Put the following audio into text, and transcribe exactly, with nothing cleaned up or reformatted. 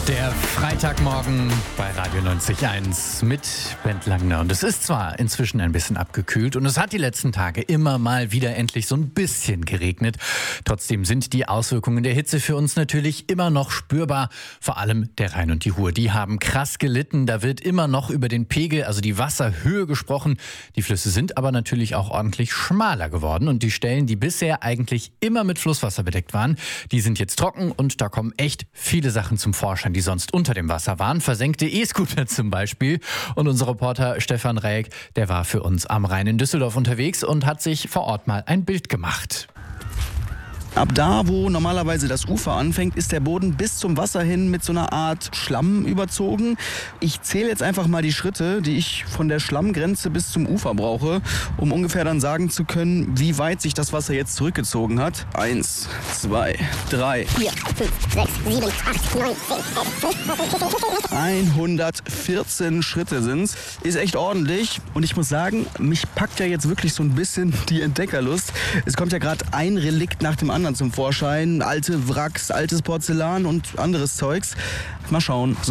Der Freitagmorgen bei Radio neunzig Komma eins mit Bent Langner. Und es ist zwar inzwischen ein bisschen abgekühlt und es hat die letzten Tage immer mal wieder endlich so ein bisschen geregnet. Trotzdem sind die Auswirkungen der Hitze für uns natürlich immer noch spürbar. Vor allem der Rhein und die Ruhr, die haben krass gelitten. Da wird immer noch über den Pegel, also die Wasserhöhe gesprochen. Die Flüsse sind aber natürlich auch ordentlich schmaler geworden. Und die Stellen, die bisher eigentlich immer mit Flusswasser bedeckt waren, die sind jetzt trocken und da kommen echt viele Sachen zum Vorschein, die sonst unter dem Wasser waren. Versenkte E-Scooter zum Beispiel. Und unser Reporter Stefan Räck, der war für uns am Rhein in Düsseldorf unterwegs und hat sich vor Ort mal ein Bild gemacht. Ab da, wo normalerweise das Ufer anfängt, ist der Boden bis zum Wasser hin mit so einer Art Schlamm überzogen. Ich zähle jetzt einfach mal die Schritte, die ich von der Schlammgrenze bis zum Ufer brauche, um ungefähr dann sagen zu können, wie weit sich das Wasser jetzt zurückgezogen hat. Eins, zwei, drei, vier, fünf, sechs, sieben, acht, neun, zehn, hundertvierzehn Schritte sind's. Ist echt ordentlich. Und ich muss sagen, mich packt ja jetzt wirklich so ein bisschen die Entdeckerlust. Es kommt ja gerade ein Relikt nach dem anderen zum Vorschein. Alte Wracks, altes Porzellan und anderes Zeugs. Mal schauen. So